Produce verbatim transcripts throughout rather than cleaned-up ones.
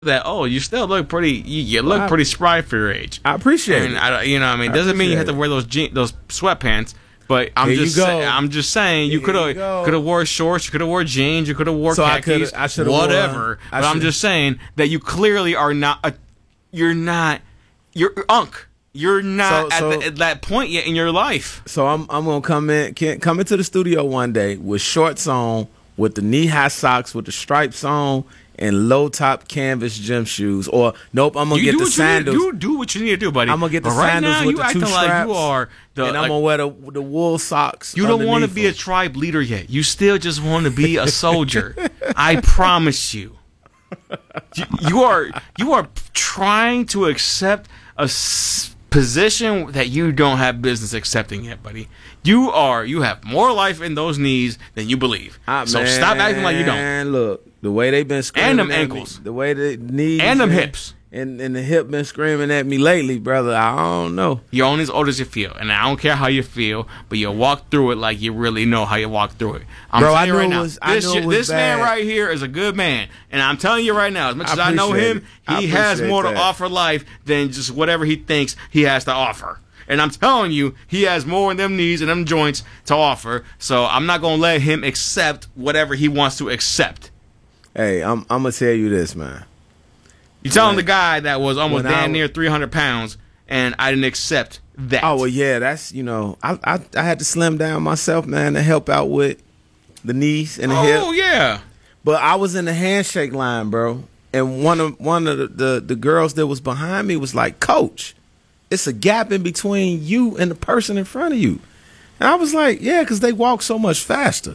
that, oh, you still look pretty, you, you look Well, I- pretty spry for your age. I appreciate And it. I, you know, what I mean, I doesn't mean you have appreciate to it. wear those je- those sweatpants. But I'm Here you just, go. say, I'm just saying, you Here could you go. have, could have wore shorts, you could have wore jeans, you could have wore So I coulda- khakis, I shoulda whatever. wore- I but I'm shoulda- just saying that you clearly are not, a, you're not, you're unk. You're not So- so- at, the, at that point yet in your life. So I'm I'm gonna come in can, come into the studio one day with shorts on, with the knee high socks, with the stripes on, and low top canvas gym shoes. Or nope, I'm gonna You get do the what sandals. You need to do, do what you need to do, buddy. I'm gonna get the But right sandals now, with you the acting two like straps, you are the. and I'm like, gonna wear the the wool socks. you don't want to underneath be a them. tribe leader yet. You still just want to be a soldier. I promise you. you. You are you are trying to accept a s- position that you don't have business accepting yet, buddy. You are you have more life in those knees than you believe. Ah, so stop acting like you don't. Man, look, the way they've been screaming And them at me, ankles. the way the knees And them hips. and, and the hip been screaming at me lately, brother. I don't know. You're only as old as you feel, and I don't care how you feel, but you walk through it like you really know how you walk through it. I'm Bro, telling I you knew right it now, was- I this, knew it was this man bad. right here is a good man, and I'm telling you right now, as much I as I know appreciate him, it. I he has appreciate more to that. offer life than just whatever he thinks he has to offer. And I'm telling you, he has more in them knees and them joints to offer. So I'm not gonna let him accept whatever he wants to accept. Hey, I'm I'm gonna tell you this, man. You're telling When- the guy that was almost when I damn w- near three hundred pounds, and I didn't accept that. Oh well, yeah, that's you know, I I, I had to slim down myself, man, to help out with the knees and the hip. Oh yeah. But I was in the handshake line, bro, and one of one of the, the the girls that was behind me was like, "Coach, it's a gap in between you and the person in front of you." And I was like, "Yeah, because they walk so much faster."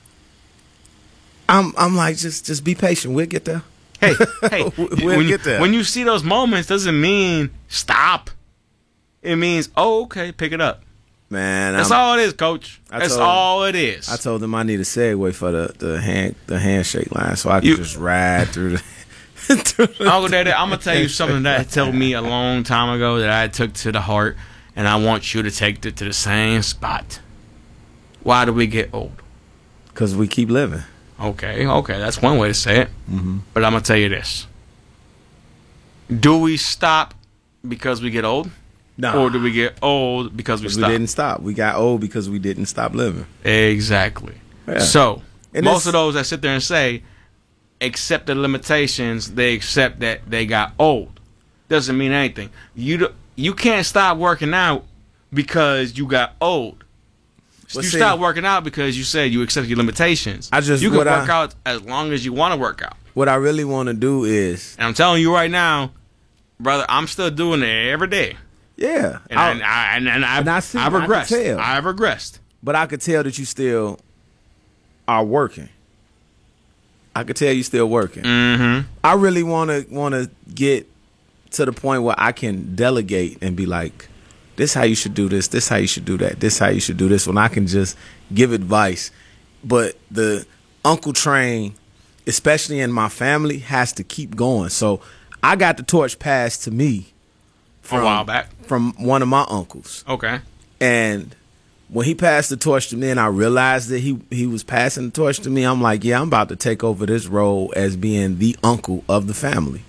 I'm I'm like, just just be patient. We'll get there. Hey, hey, We'll when, get there. when you see those moments, doesn't mean stop. It means, oh, okay, pick it up. Man, That's I'm- all it is, coach. I That's told- all it is. I told them I need a segue for the, the hand the handshake line so I could You- just ride through the. through the- Uncle Daddy, I'm going to tell you something that told me a long time ago that I took to the heart, and I want you to take it to the same spot. Why do we get old? Cause we keep living. Okay, okay, that's one way to say it. Mm-hmm. But I'm going to tell you this. Do we stop because we get old? No, Or do we get old because we we stop? didn't stop. We got old because we didn't stop living. Exactly. Yeah. So, And most it's- of those that sit there and say, accept the limitations, they accept that they got old. Doesn't mean anything. You do, you can't stop working out because you got old. Well, you see- stop working out because you said you accept your limitations. I just- you can what work I- out as long as you want to work out. What I really want to do is, And I'm telling you right now, brother, I'm still doing it every day. yeah, And I- I, and, I, and, and I've, And I see- I've I can regressed. tell. I've regressed. but I could tell that you still are working. I could tell you still working. Mm-hmm. I really want to want to get to the point where I can delegate and be like, this how you should do this, this how you should do that, this how you should do this, when I can just give advice. But the uncle train, especially in my family, has to keep going. So I got the torch passed to me A while back. from one of my uncles. Okay. And when he passed the torch to me and I realized that he, he was passing the torch to me, I'm like, yeah, I'm about to take over this role as being the uncle of the family.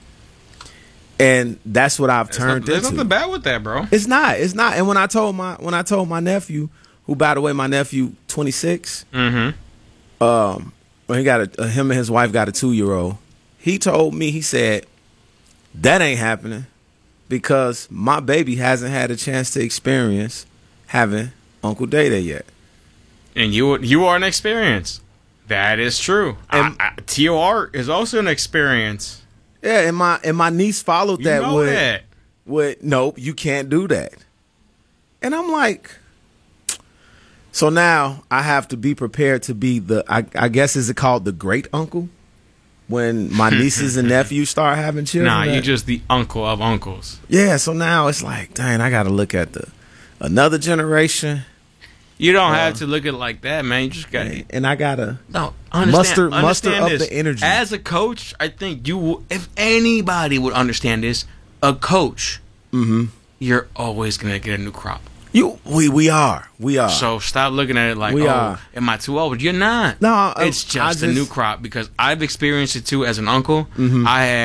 And that's what I've There's turned nothing, there's into. nothing bad with that, bro. It's not. It's not. And when I told my when I told my nephew, who by the way, my nephew twenty-six, Mm-hmm. um, when he got a, uh, him and his wife got a two year old, he told me, he said, that ain't happening because my baby hasn't had a chance to experience having Uncle Day Day yet. And you you are an experience. That is true. And- I, I, T O R is also an experience. Yeah, and my and my niece followed You that know with that. with nope, you can't do that. And I'm like, so now I have to be prepared to be the I, I guess is it called the great uncle when my nieces and nephews start having children. Nah, you that- just the uncle of uncles. yeah. So now it's like, dang, I got to look at the another generation, You don't Uh, have to look at it like that, man. You just got to and I gotta no Muster- understand, muster understand up this. the energy. As a coach, I think you, will, if anybody would understand this, a coach, mm-hmm. you're always gonna get a new crop. You we we are we are. So stop looking at it like, We oh, are. am I too old? You're not. No, I- it's I just a just- new crop because I've experienced it too as an uncle. Mhm. I had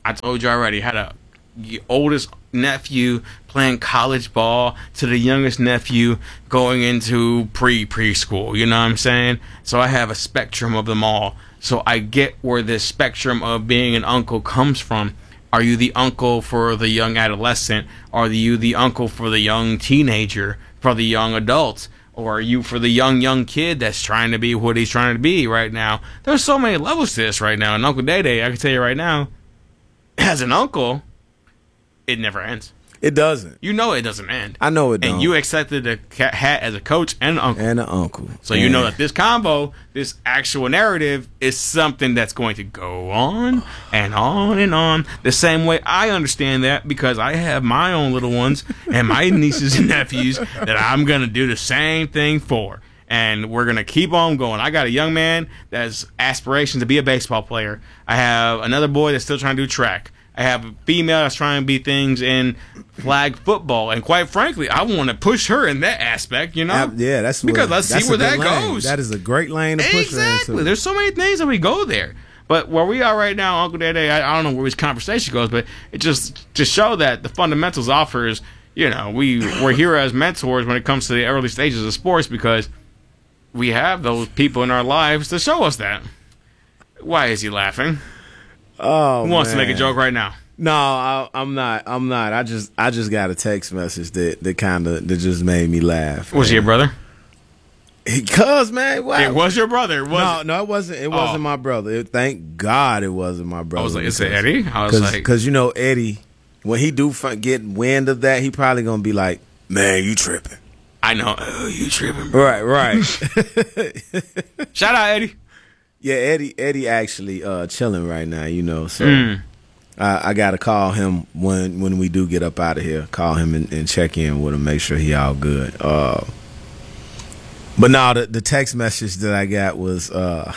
I told you already. Had a the oldest nephew playing college ball to the youngest nephew going into pre preschool. You know what I'm saying? So I have a spectrum of them all. So I get where this spectrum of being an uncle comes from. Are you the uncle for the young adolescent? Are you the uncle for the young teenager, for the young adult? Or are you for the young, young kid that's trying to be what he's trying to be right now? There's so many levels to this right now. And Uncle Day Day, I can tell you right now, as an uncle, it never ends. It doesn't. You know it doesn't end. I know it don't. And you accepted the cat hat as a coach and an uncle. And an uncle. So you know that this combo, this actual narrative, is something that's going to go on and on and on. The same way I understand that, because I have my own little ones and my nieces and nephews that I'm going to do the same thing for. And we're going to keep on going. I got a young man that has aspirations to be a baseball player. I have another boy that's still trying to do track. I have a female that's trying to be things in flag football, and quite frankly, I want to push her in that aspect. You know, Uh, yeah, that's because what, let's that's see where a that good lane. goes. That is a great lane to push her Exactly. into. There's so many things that we go there, but where we are right now, Uncle Day Day, I, I don't know where this conversation goes, but it just to show that the fundamentals offers. You know, we we're here as mentors when it comes to the early stages of sports because we have those people in our lives to show us that. Why is he laughing? Oh, Who wants man. to make a joke right now? No, I, I'm not. I'm not. I just, I just got a text message that, that kind of, that just made me laugh. Was he your brother? Cuz, man, wow. It was your brother. Was no, it? no, it wasn't. It wasn't Oh. my brother. It, thank God it wasn't my brother. I was like, is because- it Eddie? I was Cause, like, because you know Eddie, when he do fi- get wind of that, he probably gonna be like, "Man, you tripping." I know. Oh, you tripping, bro. Right, right. Shout out, Eddie. Yeah, Eddie, Eddie actually uh, chilling right now. You know, so Mm. I, I got to call him when when we do get up out of here. Call him and, and check in with him, make sure he all good. Uh, but no, the, the text message that I got was, uh,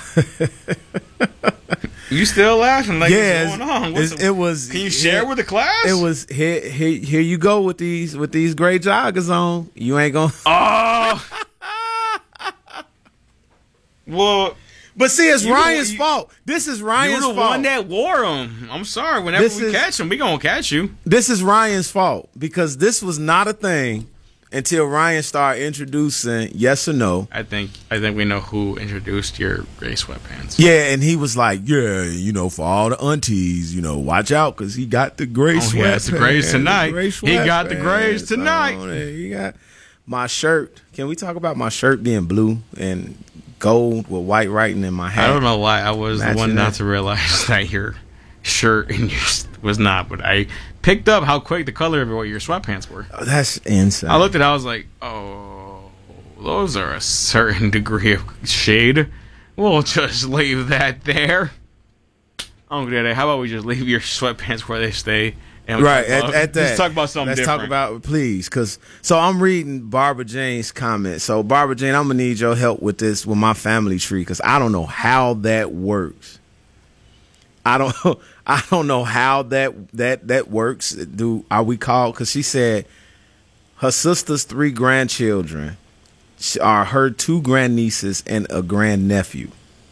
You still laughing? Like, yeah, what's going on? it's- What's it, it was. Can you share yeah, with the class? It was here, here. Here you go with these with these gray joggers on. You ain't gonna. Oh. Well, But see, it's You- Ryan's you- fault. This is Ryan's you're the fault. one that wore them. I'm sorry. Whenever This we is- catch them, we gonna catch you. This is Ryan's fault because this was not a thing until Ryan started introducing yes or no. I think. I think we know who introduced your gray sweatpants. Yeah, and he was like, yeah, you know, for all the aunties, you know, watch out because he got the gray Oh, sweatpants. he has the grays tonight. gray He got the grays sweatpants tonight. on it. He got my shirt. Can we talk about my shirt being blue and gold with white writing in my hat? I don't know why I was the Matching one not that. to realize that your shirt and your was not, but I picked up how quick the color of what your sweatpants were. Oh, that's insane. I looked at it, I was like, oh, those are a certain degree of shade. We'll just leave that there. Uncle Daddy, how about we just leave your sweatpants where they stay? And we Right, talk at, about- at that. Let's talk about something Let's different. talk about, please, because so I'm reading Barbara Jane's comment. So Barbara Jane, I'm gonna need your help with this with my family tree because I don't know how that works. I don't, I don't know how that that that works. Do are we called? Because she said her sister's three grandchildren are her two grandnieces and a grandnephew.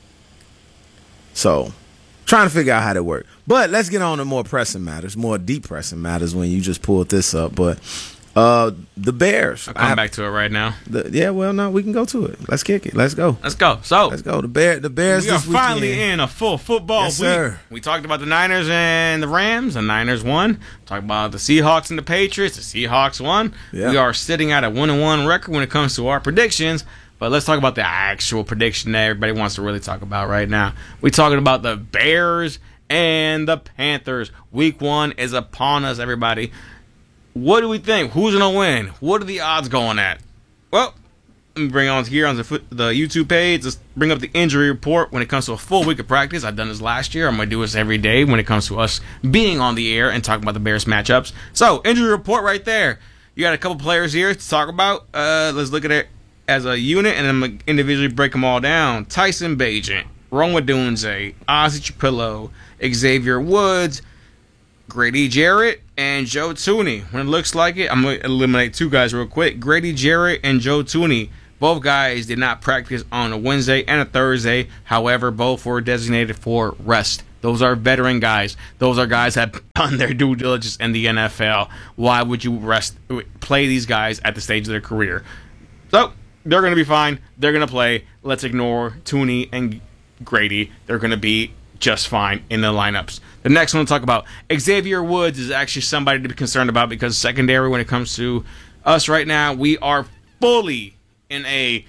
So. Trying to figure out how that works. But let's get on to more pressing matters, more deep pressing matters when you just pulled this up. But uh, the Bears. I'll come I- back to it right now. the- yeah, well, no, we can go to it. Let's kick it. Let's go. Let's go. So, Let's go. The Bear. The Bears we are this weekend. finally in a full football Yes, week. sir. We talked about the Niners and the Rams. The Niners won. Talked about the Seahawks and the Patriots. The Seahawks won. Yeah. We are sitting at a one and one record when it comes to our predictions. But let's talk about the actual prediction that everybody wants to really talk about right now. We're talking about the Bears and the Panthers. Week one is upon us, everybody. What do we think? Who's going to win? What are the odds going at? Well, let me bring on here on the, foot, the YouTube page. Let's bring up the injury report when it comes to a full week of practice. I've done this last year. I'm going to do this every day when it comes to us being on the air and talking about the Bears matchups. So, injury report right there. You got a couple players here to talk about. Uh, let's look at it as a unit, and I'm going to individually break them all down. Tyson Bagent, Roma Dunze, Ozzie Trapillo, Xavier Woods, Grady Jarrett, and Joe Tooney. When it looks like it, I'm going to eliminate two guys real quick. Grady Jarrett and Joe Tooney. Both guys did not practice on a Wednesday and a Thursday. However, both were designated for rest Those are veteran guys. Those are guys that have done their due diligence in the N F L. Why would you rest play these guys at the stage of their career? So they're going to be fine. They're going to play. Let's ignore Tooney and Grady. They're going to be just fine in the lineups. The next one to talk about, Xavier Woods is actually somebody to be concerned about because secondary, when it comes to us right now, we are fully in a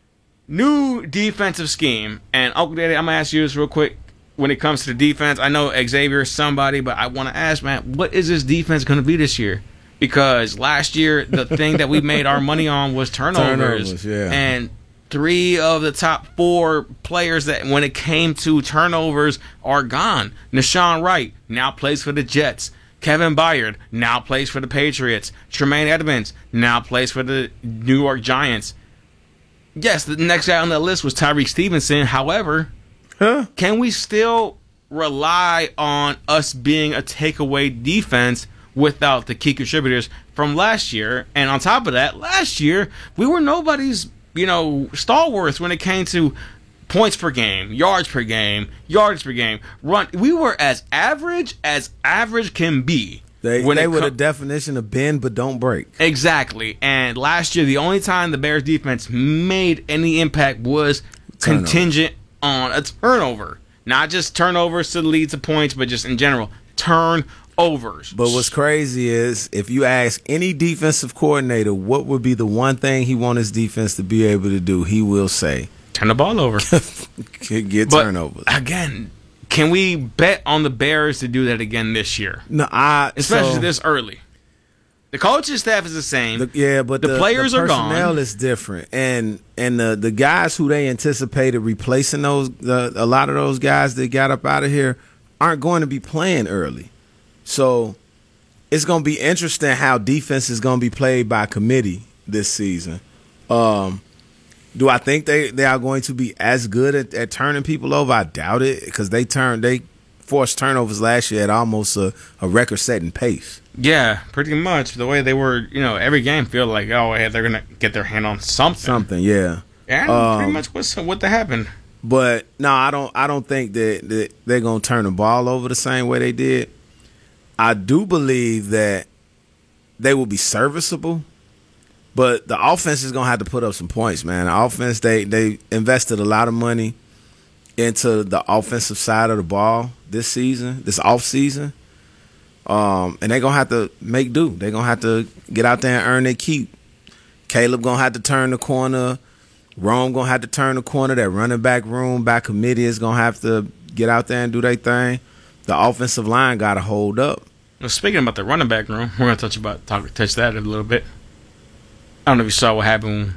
new defensive scheme. And Uncle Daddy, I'm going to ask you this real quick. When it comes to the defense, I know Xavier is somebody, but I want to ask, man, what is this defense going to be this year? Because last year, the thing that we made our money on was turnovers. Turnovers, yeah. And three of the top four players that, when it came to turnovers, are gone. Nashawn Wright now plays for the Jets. Kevin Byard now plays for the Patriots. Tremaine Edmonds now plays for the New York Giants. Yes, the next guy on that list was Tyreek Stevenson. However, huh? Can we still rely on us being a takeaway defense without the key contributors from last year? And on top of that, last year, we were nobody's, you know, stalwarts when it came to points per game, yards per game, yards per game. Run. We were as average as average can be. They, when they it were com- the definition of bend but don't break. Exactly. And last year, the only time the Bears defense made any impact was turnover. Contingent on a turnover. Not just turnovers to lead to points, but just in general, turnovers. But what's crazy is if you ask any defensive coordinator what would be the one thing he wants his defense to be able to do, he will say, turn the ball over. Get but turnovers. Again, can we bet on the Bears to do that again this year? No, I especially so, this early. The coaching staff is the same. The, yeah, but the, the players the are gone. Personnel is different, and and the the guys who they anticipated replacing those the, a lot of those guys that got up out of here aren't going to be playing early. So it's going to be interesting how defense is going to be played by committee this season. Um, do I think they, they are going to be as good at, at turning people over? I doubt it because they turned they forced turnovers last year at almost a, a record-setting pace. Yeah, pretty much. The way they were, you know, every game feel like, oh, yeah, they're going to get their hand on something. Something, yeah. And um, pretty much what's, what happened. But, no, I don't I don't think that, that they're going to turn the ball over the same way they did. I do believe that they will be serviceable, but the offense is going to have to put up some points, man. The offense, they, they invested a lot of money into the offensive side of the ball this season, this offseason. Um, and they're going to have to make do. They're going to have to get out there and earn their keep. Caleb going to have to turn the corner. Rome going to have to turn the corner. That running back room by committee is going to have to get out there and do their thing. The offensive line got to hold up. Well, speaking about the running back room, we're going to touch about talk, touch that a little bit. I don't know if you saw what happened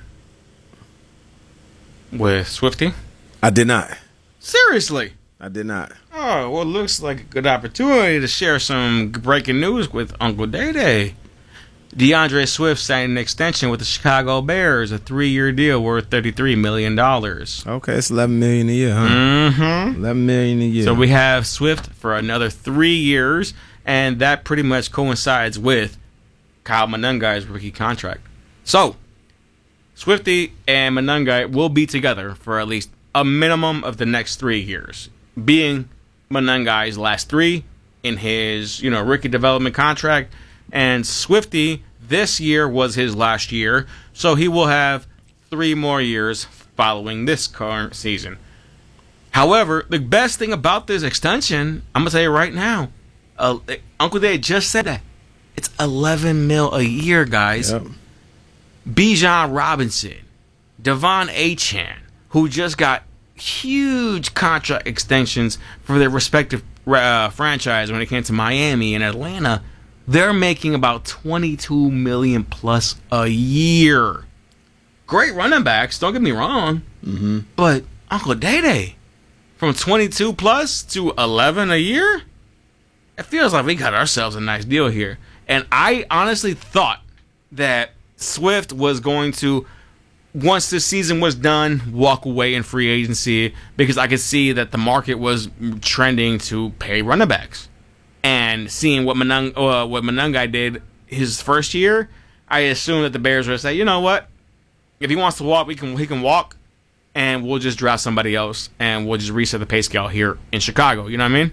with Swifty. I did not. Seriously? I did not. Oh, well, it looks like a good opportunity to share some breaking news with Uncle Day Day. DeAndre Swift signed an extension with the Chicago Bears, a three-year deal worth thirty-three million dollars. Okay, it's eleven million dollars a year, huh? Mm-hmm. eleven million dollars a year. So we have Swift for another three years, and that pretty much coincides with Kyle Monangai's rookie contract. So, Swifty and Monangai will be together for at least a minimum of the next three years, being Monangai's last three in his, you know, rookie development contract. And Swifty, this year was his last year, so he will have three more years following this current season. However, the best thing about this extension, I'm going to tell you right now, uh, Uncle Dave just said that. It's eleven mil a year, guys. Yep. Bijan Robinson, Devon Achane, who just got huge contract extensions for their respective uh, franchise when it came to Miami and Atlanta, they're making about twenty-two million dollars plus a year. Great running backs, don't get me wrong. Mm-hmm. But Uncle Day Day, from twenty-two plus to eleven a year, it feels like we got ourselves a nice deal here. And I honestly thought that Swift was going to, once this season was done, walk away in free agency because I could see that the market was trending to pay running backs. And seeing what Manung, uh, what Monangai did his first year, I assume that the Bears would say, you know what? If he wants to walk, we can he can walk, and we'll just draft somebody else, and we'll just reset the pay scale here in Chicago. You know what I mean?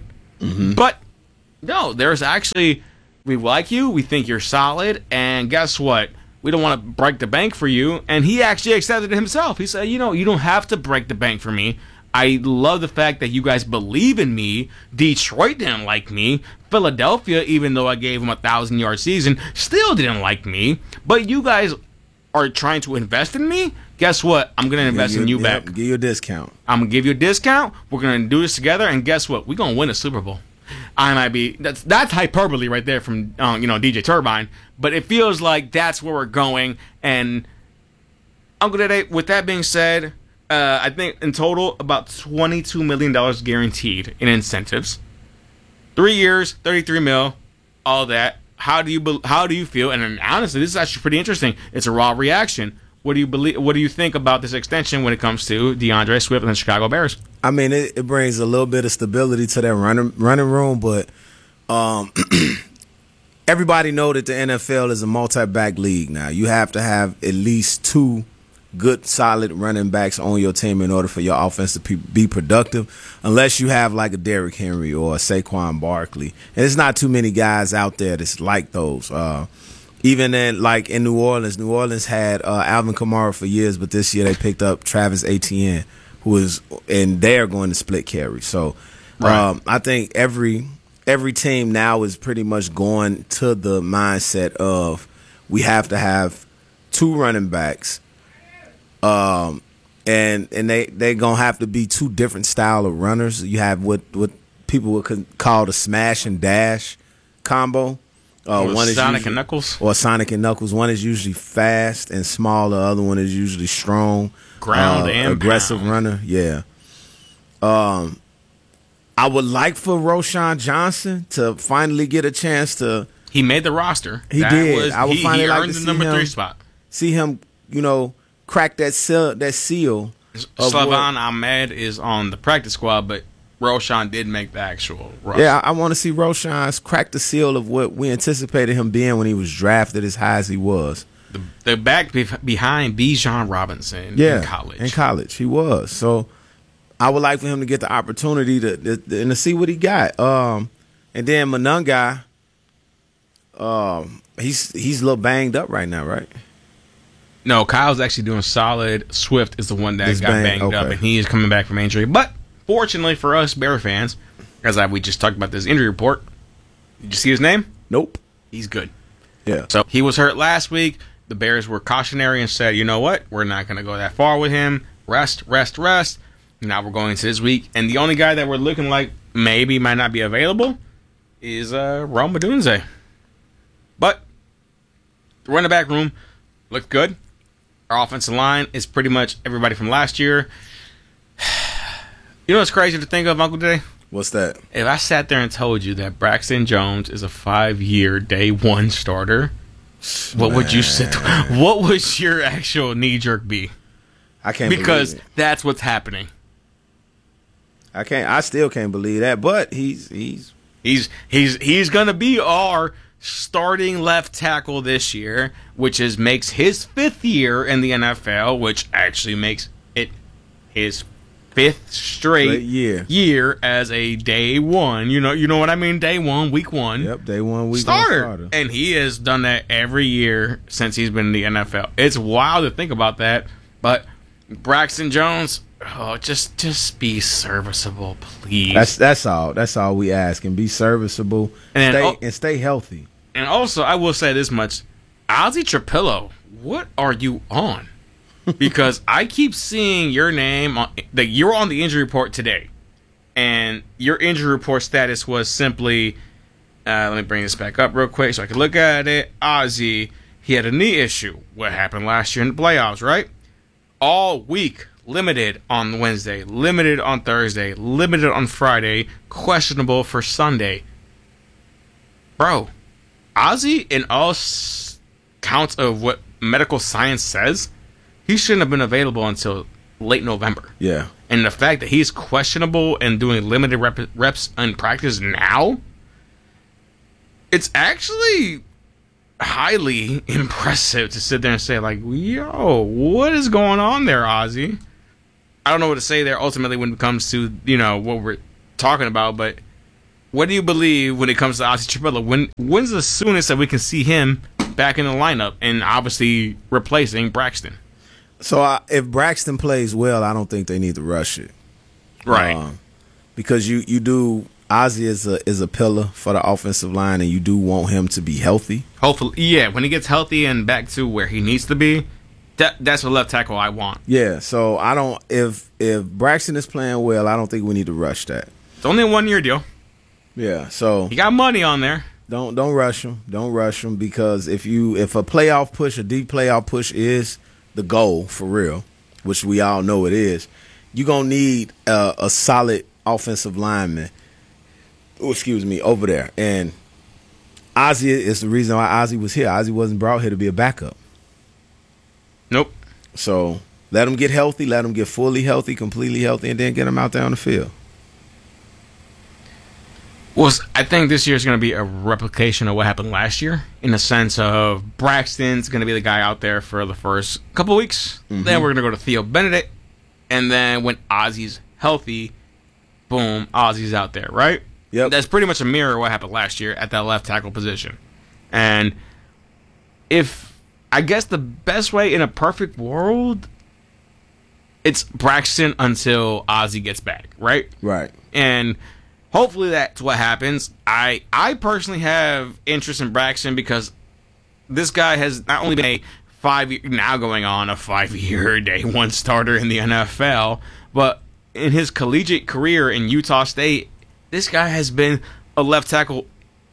Mm-hmm. But no, there's actually, we like you, we think you're solid, and guess what? We don't want to break the bank for you. And he actually accepted it himself. He said, you know, you don't have to break the bank for me. I love the fact that you guys believe in me. Detroit didn't like me. Philadelphia, even though I gave them a thousand-yard season, still didn't like me. But you guys are trying to invest in me. Guess what? I'm going to invest you, in you yeah, back. Give you a discount. I'm going to give you a discount. We're going to do this together. And guess what? We're going to win a Super Bowl. I might be that's that's hyperbole right there from um, you know D J Turbine, but it feels like that's where we're going. And Uncle Dede, with that being said, uh, I think in total about twenty-two million dollars guaranteed in incentives, three years, thirty-three mil, all that. How do you be, how do you feel? And then, honestly, this is actually pretty interesting. It's a raw reaction. What do you believe? What do you think about this extension when it comes to DeAndre Swift and the Chicago Bears? I mean, it, it brings a little bit of stability to that running running room, but um, everybody know that the N F L is a multi-back league now. You have to have at least two good, solid running backs on your team in order for your offense to pe- be productive, unless you have like a Derrick Henry or a Saquon Barkley. And there's not too many guys out there that's like those. Uh, even in like in New Orleans, New Orleans had uh, Alvin Kamara for years, but this year they picked up Travis Etienne, who is, and they're going to split carry. So right. um, I think every every team now is pretty much going to the mindset of we have to have two running backs, um, and and they they gonna have to be two different style of runners. You have what what people would call the smash and dash combo. Uh, or one is Sonic usually, and Knuckles. Or Sonic and Knuckles. One is usually fast and small. The other one is usually strong, ground uh, and aggressive pound. runner. Yeah. Um, I would like for Roshan Johnson to finally get a chance to. He made the roster. He that did. Was, I would he, finally he like earned to the see number him, three spot. See him, you know, crack that seal. That seal. Slavan Ahmed is on the practice squad, but Roshan did make the actual roster. Yeah, I, I want to see Roshan's crack the seal of what we anticipated him being when he was drafted as high as he was. The, the back be- behind Bijan Robinson yeah, in college. In college, he was. So I would like for him to get the opportunity to, to, to and to see what he got. Um, and then Monangai, um, he's he's a little banged up right now, right? No, Kyle's actually doing solid. Swift is the one that He's got bang- banged okay. up, and he is coming back from injury. But fortunately for us Bear fans, as I, we just talked about this injury report, did you see his name? Nope. He's good. Yeah. So he was hurt last week. The Bears were cautionary and said, you know what? We're not going to go that far with him. Rest, rest, rest. Now we're going to this week. And the only guy that we're looking like maybe might not be available is uh, Rome Odunze. But the running back room looked good. Our offensive line is pretty much everybody from last year. You know what's crazy to think of, Uncle Day? What's that? If I sat there and told you that Braxton Jones is a five-year day one starter, what Man. would you sit? What would your actual knee jerk be? I can't Because believe it. that's what's happening. I can't. I still can't believe that. But he's he's He's he's he's gonna be our starting left tackle this year, which is makes his fifth year in the N F L, which actually makes it his fifth straight Straight year. year as a day one. You know, you know what I mean? Day one, week one. yep. Day one week starter. starter. And he has done that every year since he's been in the N F L. It's wild to think about that, but Braxton Jones, oh, just just be serviceable, please. That's that's all. That's all we ask. And be serviceable. And then- stay oh- and stay healthy. And also, I will say this much. Ozzy Trapillo, what are you on? Because I keep seeing your name on that you're on the injury report today. And your injury report status was simply uh, let me bring this back up real quick so I can look at it. Ozzy, he had a knee issue. What happened last year in the playoffs, right? All week, limited on Wednesday, limited on Thursday, limited on Friday, questionable for Sunday. Bro, Ozzy, in all s- counts of what medical science says, he shouldn't have been available until late November. Yeah. And the fact that he's questionable and doing limited rep- reps in practice now, it's actually highly impressive to sit there and say, like, yo, what is going on there, Ozzy? I don't know what to say there ultimately when it comes to, you know, what we're talking about, but what do you believe when it comes to Ozzy Trapella? When when's the soonest that we can see him back in the lineup and obviously replacing Braxton? So I, if Braxton plays well, I don't think they need to rush it, Right. Um, because you you do Ozzy is a is a pillar for the offensive line, and you do want him to be healthy. Hopefully, yeah. When he gets healthy and back to where he needs to be, that that's what left tackle I want. Yeah. So I don't if if Braxton is playing well, I don't think we need to rush that. It's only a one year deal. Yeah. So He got money on there. don't don't rush him. Don't rush him because if you if a playoff push, a deep playoff push is the goal for real, which we all know it is, you're gonna need a, a solid offensive lineman. Oh, excuse me, over there. And Ozzy is the reason why Ozzy was here. Ozzy wasn't brought here to be a backup. Nope. So let him get healthy, let him get fully healthy, completely healthy, and then get him out there on the field. Well, I think this year is going to be a replication of what happened last year in the sense of Braxton's going to be the guy out there for the first couple weeks. Mm-hmm. Then we're going to go to Theo Benedict. And then when Ozzy's healthy, boom, Ozzy's out there, right? Yep. That's pretty much a mirror of what happened last year at that left tackle position. And if, I guess the best way in a perfect world, it's Braxton until Ozzy gets back, right? Right. And hopefully that's what happens. I I personally have interest in Braxton because this guy has not only been a five year, now going on a five year day one starter in the N F L, but in his collegiate career in Utah State, this guy has been a left tackle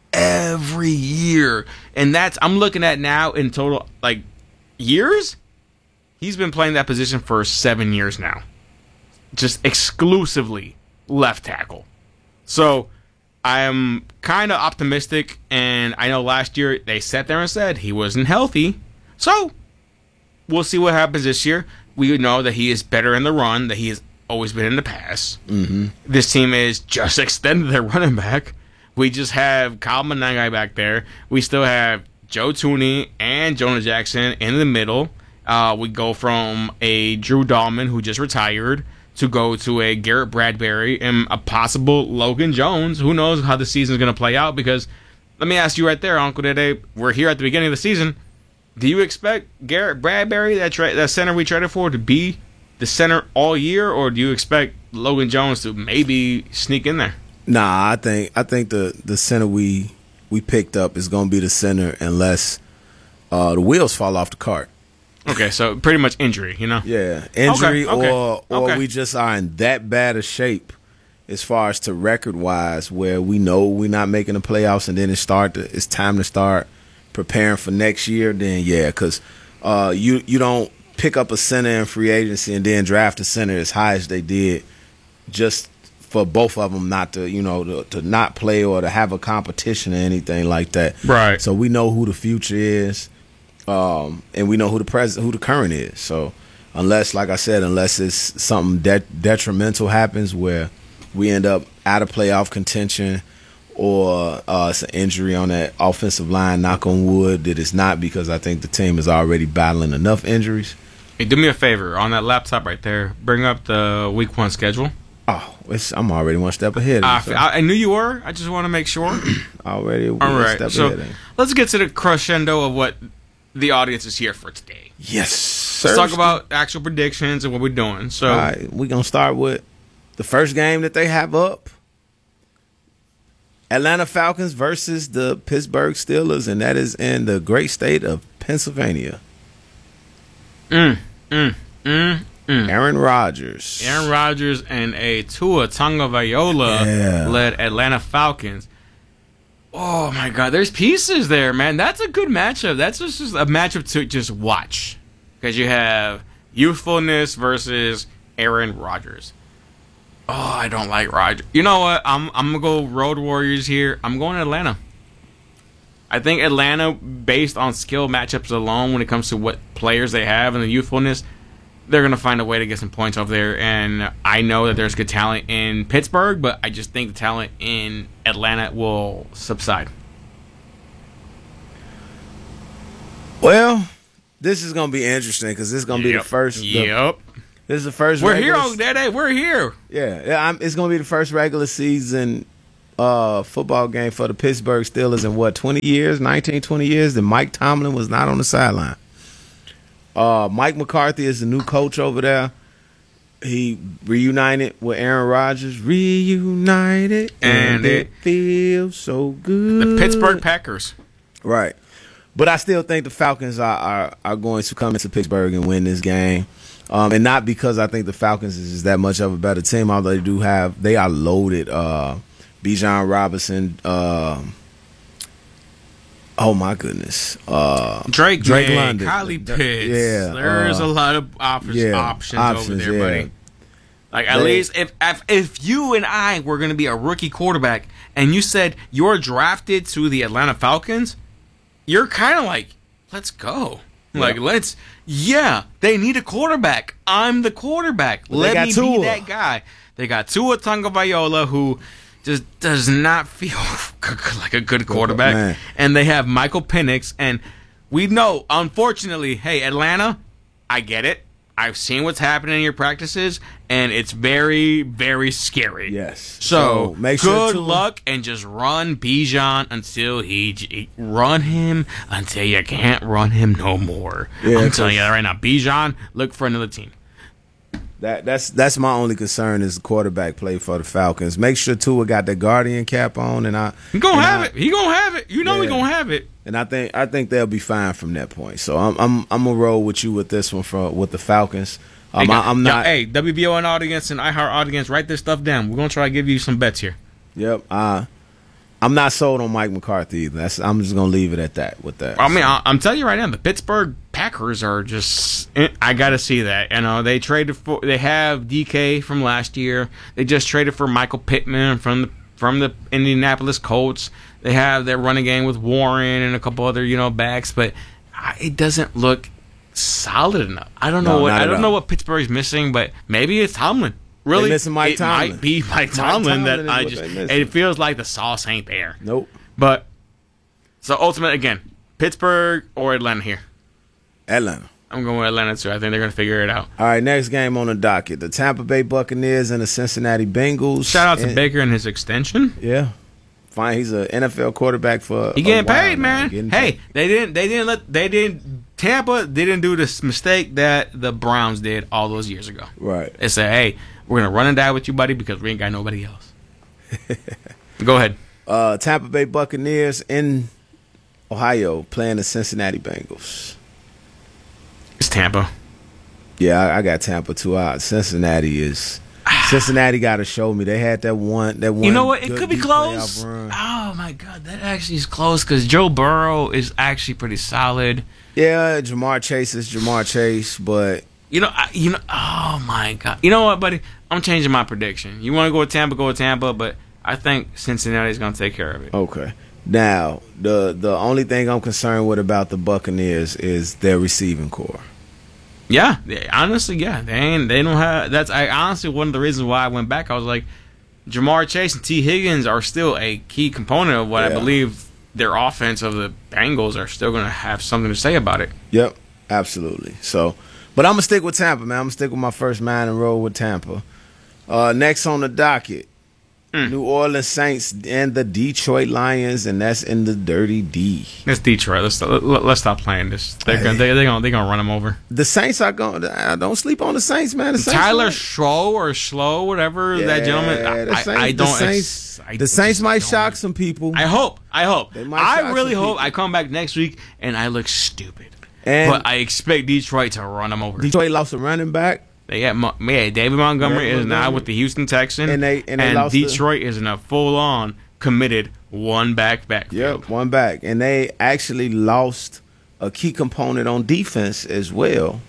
every year. And that's, I'm looking at now in total, like, years. He's been playing that position for seven years now. Just exclusively left tackle. So I am kind of optimistic, and I know last year they sat there and said he wasn't healthy. So we'll see what happens this year. We know that he is better in the run, that he has always been in the pass. Mm-hmm. This team is just extended their running back. We just have Kyle Monangai back there. We still have Joe Tooney and Jonah Jackson in the middle. Uh, we go from a Drew Dahlman, who just retired, to go to a Garrett Bradbury and a possible Logan Jones. Who knows how the season is going to play out? Because let me ask you right there, Uncle Dede. We're here at the beginning of the season. Do you expect Garrett Bradbury, that tra- that center we traded for, to be the center all year, or do you expect Logan Jones to maybe sneak in there? Nah, I think I think the, the center we we picked up is going to be the center unless uh, the wheels fall off the cart. Okay, so pretty much injury, you know? Yeah, injury okay, okay, or or okay. we just are in that bad a shape as far as to record-wise where we know we're not making the playoffs and then it start to, it's time to start preparing for next year, then yeah, because uh, you, you don't pick up a center in free agency and then draft a center as high as they did just for both of them not to, you know, to, to not play or to have a competition or anything like that. Right. So we know who the future is. Um, and we know who the present, who the current is. So, unless, like I said, unless it's something de- detrimental happens where we end up out of playoff contention, or uh, it's an injury on that offensive line, knock on wood, that it's not, because I think the team is already battling enough injuries. Hey, do me a favor on that laptop right there. Bring up the week one schedule. Oh, it's, I'm already one step ahead. Uh, so. I, I knew you were. I just want to make sure. already one All right. step So ahead. let's get to the crescendo of what the audience is here for today. Yes, sir. Let's talk about actual predictions and what we're doing. So, all right, we're going to start with the first game that they have up. Atlanta Falcons versus the Pittsburgh Steelers, and that is in the great state of Pennsylvania. Mm, mm, mm, mm. Aaron Rodgers. Aaron Rodgers and a Tua Tagovailoa Yeah. led Atlanta Falcons. Oh, my God. There's pieces there, man. That's a good matchup. That's just, just a matchup to just watch. Because you have youthfulness versus Aaron Rodgers. Oh, I don't like Rodgers. You know what? I'm I'm going to go Road Warriors here. I'm going Atlanta. I think Atlanta, based on skill matchups alone, when it comes to what players they have and the youthfulness, they're going to find a way to get some points over there. And I know that there's good talent in Pittsburgh, but I just think the talent in Atlanta will subside. Well, this is going to be interesting because this is going to Yep. be the first. The, Yep. This is the first. We're regular, here, Daddy. We're here. Yeah, yeah I'm, it's going to be the first regular season uh, football game for the Pittsburgh Steelers in what, twenty years, nineteen, twenty years, that Mike Tomlin was not on the sideline. Uh, Mike McCarthy is the new coach over there. He reunited with Aaron Rodgers. Reunited. And, and it, it feels so good. The Pittsburgh Packers. Right. But I still think the Falcons are, are, are going to come into Pittsburgh and win this game. Um, and not because I think the Falcons is that much of a better team, although they do have, they are loaded. Uh, Bijan Robinson, uh, oh my goodness, uh, Drake, Drake man, London, Kylie Pitts. Yeah, there's uh, a lot of op- yeah, options, options over there, yeah. buddy. Like at they, least if, if if you and I were going to be a rookie quarterback, and you said you're drafted to the Atlanta Falcons, you're kind of like, let's go. Yeah. Like, let's, yeah, they need a quarterback. I'm the quarterback. But Let me Tua. be that guy. They got Tua Tagovailoa, who just does not feel like a good quarterback. Man. And they have Michael Penix. And we know, unfortunately, hey, Atlanta, I get it. I've seen what's happening in your practices, and it's very, very scary. Yes. So, so make sure good to, luck and just run Bijan until he, he run him until you can't run him no more. Yeah, I'm telling you that right now. Bijan, look for another team. That that's that's my only concern is the quarterback play for the Falcons. Make sure Tua got the Guardian cap on, and I he gonna have I, it. He gonna have it. You know yeah. he gonna have it. And I think I think they'll be fine from that point. So I'm I'm I'm gonna roll with you with this one for with the Falcons. Um, hey, I, I'm not. Hey, W B O N audience and iHeart audience, write this stuff down. We're gonna try to give you some bets here. Yep. Uh, I'm not sold on Mike McCarthy either. That's, I'm just gonna leave it at that. With that. I mean, I, I'm telling you right now, the Pittsburgh Packers are just. I gotta see that. You know, they traded for. They have D K from last year. They just traded for Michael Pittman from the from the Indianapolis Colts. They have their running game with Warren and a couple other you know backs, but it doesn't look solid enough. I don't know no, what I don't all. know what Pittsburgh's missing, but maybe it's Tomlin. Really, they missing Mike it Tomlin. might be Mike Mike Tomlin, Tomlin that I just. It feels like the sauce ain't there. Nope. But so ultimately, again, Pittsburgh or Atlanta here. Atlanta. I'm going with Atlanta too. I think they're going to figure it out. All right, next game on the docket: the Tampa Bay Buccaneers and the Cincinnati Bengals. Shout out to and, Baker and his extension. Yeah. Fine, he's an N F L quarterback for. He getting paid, now. man. Getting hey, paid. they didn't. They didn't let. They didn't. Tampa didn't do this mistake that the Browns did all those years ago. Right. They said, "Hey, we're gonna run and die with you, buddy, because we ain't got nobody else." Go ahead. Uh, Tampa Bay Buccaneers in Ohio playing the Cincinnati Bengals. It's Tampa. Yeah, I, I got Tampa too. Uh, Cincinnati is. Cincinnati got to show me. They had that one. That one. You know what? It good could be deep close. playoff run. Oh my God, that actually is close because Joe Burrow is actually pretty solid. Yeah, Jamar Chase is Jamar Chase, but You know, I, you know. Oh my God. You know what, buddy? I'm changing my prediction. You want to go with Tampa? Go with Tampa, but I think Cincinnati's going to take care of it. okay. Now, the the only thing I'm concerned with about the Buccaneers is their receiving core. Yeah, they, honestly, yeah, they ain't, they don't have. That's I honestly one of the reasons why I went back. I was like, Jamar Chase and T Higgins are still a key component of what Yeah. I believe their offense of the Bengals are still going to have something to say about it. Yep, absolutely. So, but I'm gonna stick with Tampa, man. I'm gonna stick with my first man and roll with Tampa. Uh, next on the docket, Mm. New Orleans Saints and the Detroit Lions, and that's in the Dirty D. It's Detroit. Let's let, let's stop playing this. They're gonna they, they're gonna they're gonna run them over. The Saints are going. Uh, don't sleep on the Saints, man. The Saints Tyler are- Schroe or Schlo, whatever Yeah, that gentleman. I, the I, Saints, I don't. The Saints, ex- I the Saints just might don't- shock some people. I hope. I hope. They might I shock really some hope people. I come back next week and I look stupid. And but I expect Detroit to run them over. Detroit lost a running back. They got Mo- yeah, David Montgomery David is now Montgomery. with the Houston Texans, And they- and they lost the- Detroit is in a full-on committed one back back. Yep, one back, and they actually lost a key component on defense as well.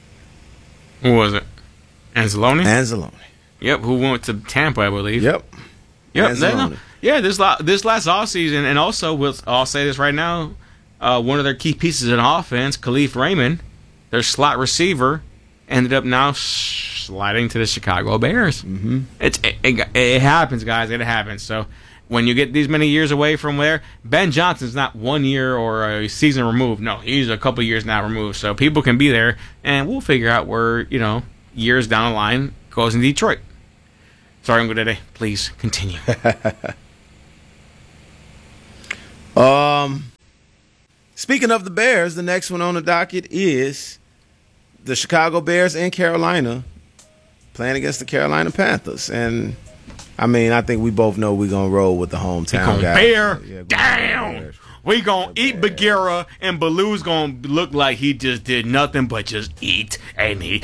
Who was it? Anzalone. Anzalone. Yep, who went to Tampa, I believe. Yep. Yep. They, Anzalone. no, yeah, this la- this last offseason, and also we'll, I'll say this right now, uh, one of their key pieces in offense, Khalif Raymond, their slot receiver, ended up now sliding to the Chicago Bears. Mm-hmm. It's it, it, it happens, guys. It happens. So when you get these many years away from where Ben Johnson's not one year or a season removed. No, he's a couple years now removed. So people can be there, and we'll figure out where you know years down the line goes in Detroit. Sorry, I'm good today. Please continue. Um, speaking of the Bears, the next one on the docket is the Chicago Bears in Carolina playing against the Carolina Panthers. And, I mean, I think we both know we're going to roll with the hometown guy. Bear yeah, down. We going to eat Bagheera, and Baloo's going to look like he just did nothing but just eat. And he, he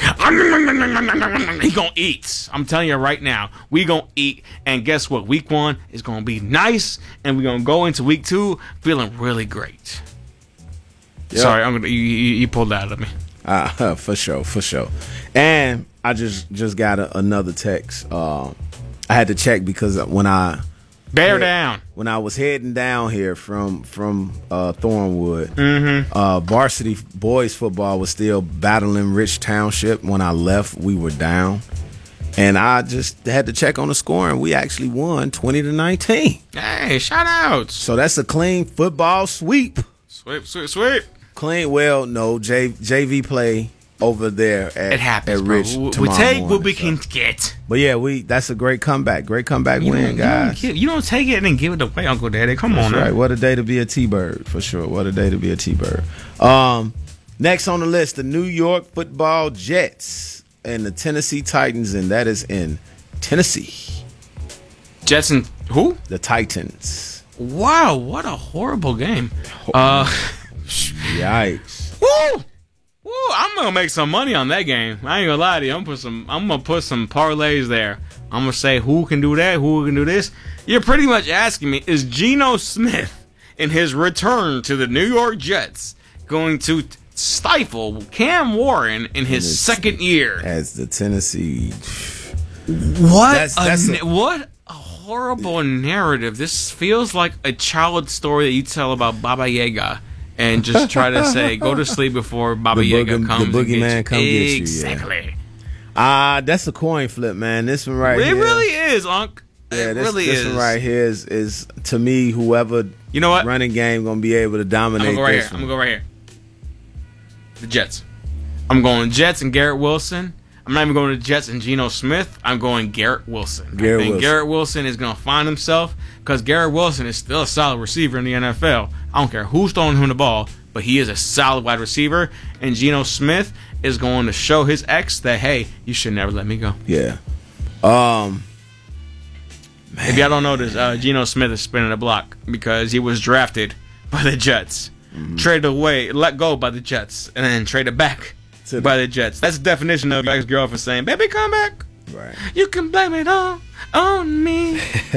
going to eat. I'm telling you right now, we going to eat. And guess what? Week one is going to be nice, and we're going to go into week two feeling really great. Yep. Sorry, I'm gonna, you, you, you pulled that out of me. Uh, for sure, for sure. And I just just got a, another text. Uh, I had to check because when I bear head, down when I was heading down here from from uh, Thornwood, mm-hmm. uh, varsity boys football was still battling Rich Township. When I left, we were down, and I just had to check on the score, and we actually won twenty to nineteen. Hey, shout outs! So that's a clean football sweep. Sweep, sweep, sweep. Clean. Well, no J, JV play over there at, it happens, at Rich. Bro. We take morning, what we so. can get. But yeah, we that's a great comeback. Great comeback you win, don't, guys. You don't, give, you don't take it and give it away, Uncle Daddy. Come that's on, right. man. What a day to be a T-Bird, for sure. What a day to be a T-Bird. Um, next on the list, the New York Football Jets and the Tennessee Titans, and that is in Tennessee. Jets and who? The Titans. Wow, what a horrible game. Uh, Yikes. Woo! Woo! I'm gonna make some money on that game. I ain't gonna lie to you. I'm gonna put some. I'm gonna put some parlays there. I'm gonna say who can do that, who can do this. You're pretty much asking me: is Geno Smith, in his return to the New York Jets, going to stifle Cam Warren in his second year as the Tennessee? What? That's, that's a, a, what a horrible narrative! This feels like a child story that you tell about Baba Yaga. And just try to say, go to sleep before Baba the Yaga boogie, comes. The boogeyman and come get you. get you. Exactly. Ah, yeah. uh, that's a coin flip, man. This one right it here. It really is, Unc. Yeah, it this, really this is. one right here is, is to me, whoever you know what running game gonna be able to dominate. I'm gonna go right this here. one. I'm gonna go right here. The Jets. I'm going Jets and Garrett Wilson. I'm not even going to Jets and Geno Smith. I'm going Garrett Wilson. Garrett I think Wilson. Garrett Wilson is going to find himself because Garrett Wilson is still a solid receiver in the N F L. I don't care who's throwing him the ball, but he is a solid wide receiver. And Geno Smith is going to show his ex that, hey, you should never let me go. Yeah. Um. Man. If y'all don't know this, uh, Geno Smith is spinning the block because he was drafted by the Jets, mm-hmm. traded away, let go by the Jets, and then traded back to by the Jets. That's the definition of your ex-girlfriend saying, baby, come back. Right. You can blame it all on me.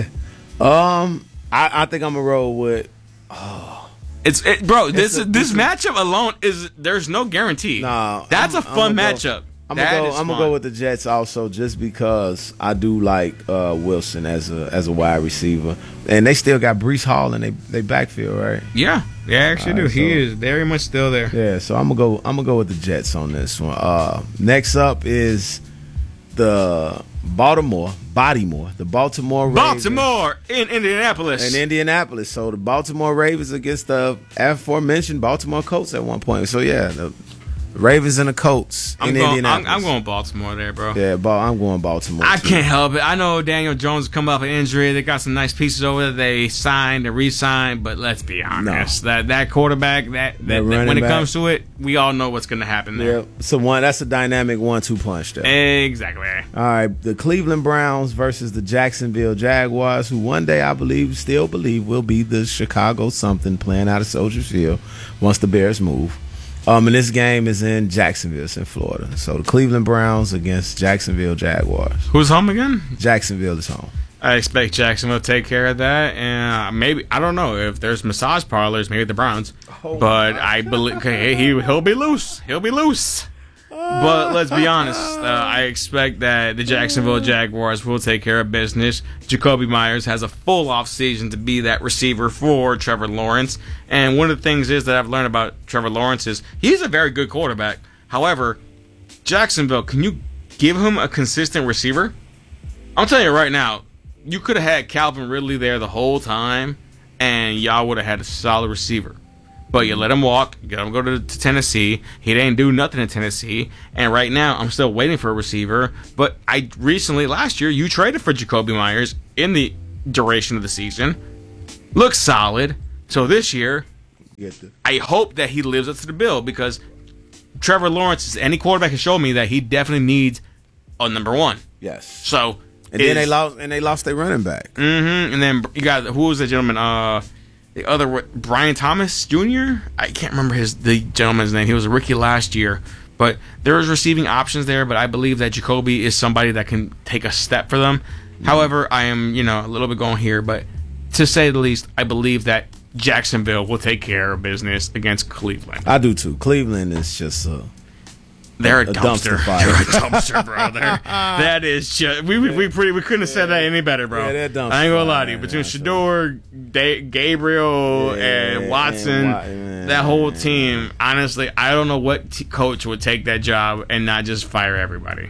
um, I, I think I'm going to roll with... Oh. It's it, Bro, this a, this matchup alone, is there's no guarantee. No, That's I'm, a fun matchup. Go, I'm gonna go. I'm gonna go with the Jets also, just because I do like uh, Wilson as a as a wide receiver, and they still got Breece Hall in they they backfield, right? Yeah, they actually All do. right, he so, is very much still there. Yeah, so I'm gonna go. I'm gonna go with the Jets on this one. Uh, next up is the Baltimore, Baltimore, the Baltimore Ravens. Baltimore in Indianapolis. In Indianapolis. So the Baltimore Ravens against the aforementioned Baltimore Colts at one point. So yeah, the Ravens and the Colts I'm in going, Indianapolis. I'm, I'm going Baltimore there, bro. Yeah, I'm going Baltimore. I too. can't help it. I know Daniel Jones come up with injury. They got some nice pieces over there. They signed and re-signed, but let's be honest, no. that that quarterback, that, that, that when it back. comes to it, we all know what's going to happen there. Yeah, so one that's a dynamic one-two punch there. Exactly. All right, the Cleveland Browns versus the Jacksonville Jaguars, who one day I believe, still believe, will be the Chicago something playing out of Soldier Field once the Bears move. Um, and this game is in Jacksonville. It's in Florida. So the Cleveland Browns against Jacksonville Jaguars. Who's home again? Jacksonville is home. I expect Jacksonville to take care of that. And maybe, I don't know, if there's massage parlors, maybe the Browns. Oh, but I believe okay, he, he'll be loose. He'll be loose. But let's be honest, uh, I expect that the Jacksonville Jaguars will take care of business. Jacoby Myers has a full offseason to be that receiver for Trevor Lawrence. And one of the things is that I've learned about Trevor Lawrence is he's a very good quarterback. However, Jacksonville, can you give him a consistent receiver? I'm telling you right now, you could have had Calvin Ridley there the whole time, and y'all would have had a solid receiver. But you let him walk, you let him go to, to Tennessee. He didn't do nothing in Tennessee. And right now, I'm still waiting for a receiver. But I recently, last year, you traded for Jacoby Myers in the duration of the season. Looks solid. So this year, Get the, I hope that he lives up to the bill because Trevor Lawrence, any quarterback can show me that he definitely needs a number one. yes. So And then they lost and they lost their running back. Mm-hmm. And then you got who was the gentleman? Uh, the other Brian Thomas Junior I can't remember his the gentleman's name. He was a rookie last year, but there was receiving options there. But I believe that Jacoby is somebody that can take a step for them. Mm-hmm. However, I am you know a little bit going here, but to say the least, I believe that Jacksonville will take care of business against Cleveland. I do too. Cleveland is just uh, They're a, a dumpster. dumpster fire. They're a dumpster, bro. They're, that is just we we we, pretty, we couldn't have said that any better, bro. Yeah, they're dumpster I ain't gonna lie fire, to you. Between yeah, Shador, da- Gabriel, Yeah, and Watson, and Wa- man. that whole team. Honestly, I don't know what t- coach would take that job and not just fire everybody.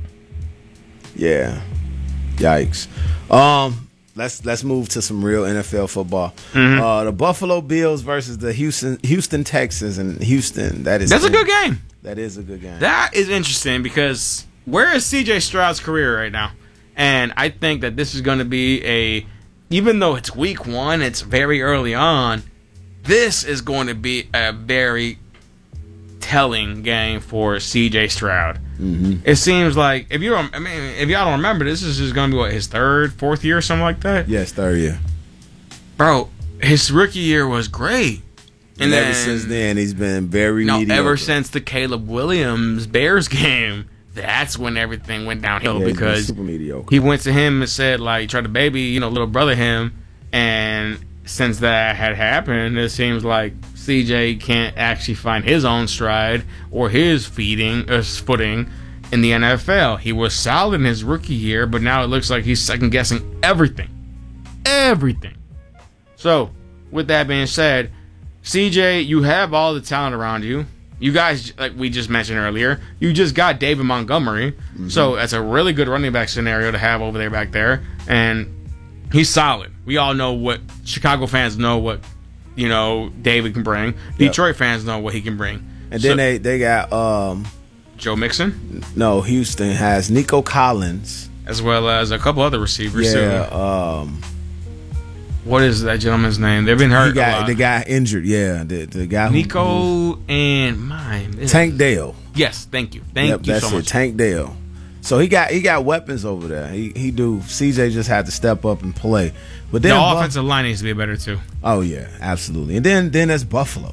Yeah. Yikes. Um, let's let's move to some real N F L football. Mm-hmm. Uh, the Buffalo Bills versus the Houston Houston Texans and Houston. That is That's a good game. That is a good game. That is interesting because where is C J Stroud's career right now? And I think that this is going to be a, even though it's week one, it's very early on, this is going to be a very telling game for C J Stroud. Mm-hmm. It seems like, if you don't, I mean, if y'all don't remember, this is just going to be what, his third, fourth year or something like that? Yes, third year. Bro, his rookie year was great. And, And ever then, since then, he's been very no, mediocre. ever since the Caleb Williams Bears game, that's when everything went downhill Yeah, he's been because super mediocre. he went to him and said, like, tried to baby, you know, little brother him. And since that had happened, it seems like C J can't actually find his own stride or his feeding or footing in the N F L. He was solid in his rookie year, but now it looks like he's second guessing everything. Everything. So, with that being said, C J, you have all the talent around you. You guys, like we just mentioned earlier, you just got David Montgomery. Mm-hmm. So that's a really good running back scenario to have over there back there. And he's solid. We all know what Chicago fans know what, you know, David can bring. Detroit yep. fans know what he can bring. And so, then they, they got um, Joe Mixon. No, Houston has Nico Collins. As well as a couple other receivers. Yeah, too. um... What is that gentleman's name? They've been hurt. He got, the guy injured, yeah. The, the guy who, Nico who, and mine. Tank Dale. Yes, thank you. Thank yep, you that's so it, much. Tank Dale. So he got he got weapons over there. He he do. C J just had to step up and play. But then the Buff- offensive line needs to be better too. Oh yeah, absolutely. And then then there's Buffalo.